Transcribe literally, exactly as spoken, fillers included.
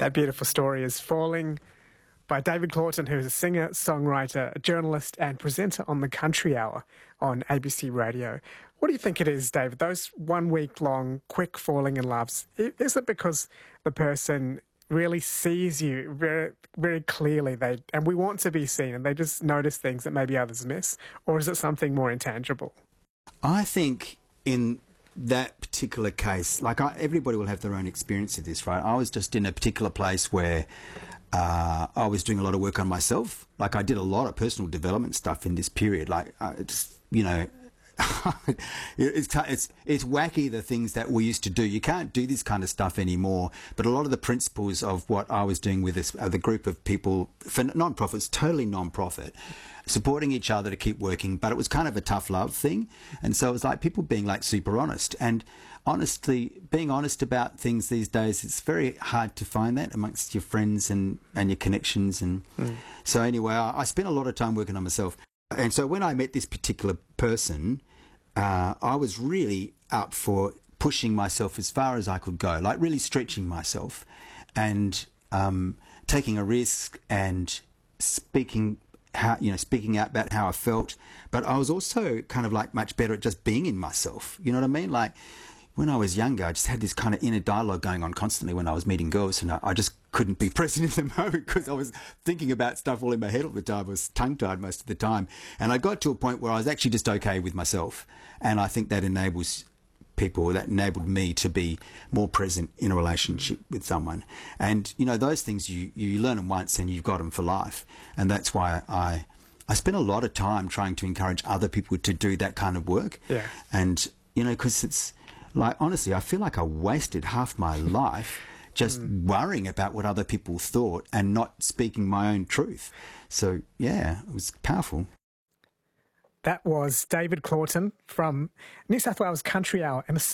That beautiful story is Falling by David Claughton, who is a singer, songwriter, a journalist and presenter on the Country Hour on A B C Radio. What do you think it is, David, those one-week-long quick falling in loves? Is it because the person really sees you very, very clearly, they and we want to be seen, and they just notice things that maybe others miss? Or is it something more intangible? I think in that particular case, like I, everybody will have their own experience of this, right? I was just in a particular place where uh, I was doing a lot of work on myself. Like I did a lot of personal development stuff in this period. Like uh, it's, you know, it's, it's it's wacky, the things that we used to do. You can't do this kind of stuff anymore. But a lot of the principles of what I was doing with this, uh, the group of people for non-profits, totally non-profit, supporting each other to keep working. But it was kind of a tough love thing, and so it was like people being like super honest. And honestly, being honest about things these days, it's very hard to find that amongst your friends and and your connections. And mm. so anyway, I, I spent a lot of time working on myself. And so when I met this particular person, uh, I was really up for pushing myself as far as I could go, like really stretching myself and um, taking a risk and speaking, how, you know, speaking out about how I felt. But I was also kind of like much better at just being in myself. You know what I mean? Like when I was younger, I just had this kind of inner dialogue going on constantly when I was meeting girls, and I, I just couldn't be present in the moment because I was thinking about stuff all in my head all the time. I was tongue-tied most of the time. And I got to a point where I was actually just okay with myself. And I think that enables people, that enabled me to be more present in a relationship with someone. And, you know, those things, you, you learn them once and you've got them for life. And that's why I, I spent a lot of time trying to encourage other people to do that kind of work. Yeah. And, you know, because it's, like, honestly, I feel like I wasted half my life just mm. worrying about what other people thought and not speaking my own truth. So, yeah, it was powerful. That was David Claughton from New South Wales Country Hour and a